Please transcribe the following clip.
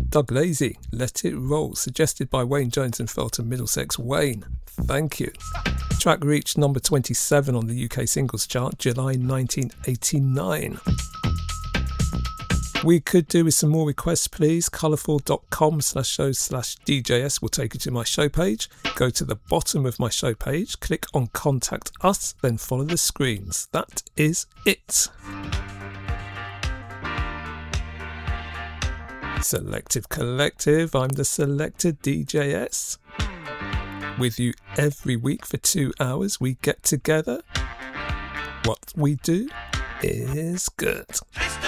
Doug Lazy, Let It Roll, suggested by Wayne Jones and Felton Middlesex. Wayne, thank you. Track reached number 27 on the UK singles chart, July 1989. We could do with some more requests, please. colourful.com/show/DJS will take you to my show page. Go to the bottom of my show page, click on Contact Us, then follow the screens. That is it. Selective Collective, I'm the selected DJS. With you every week for 2 hours, we get together. What we do is good.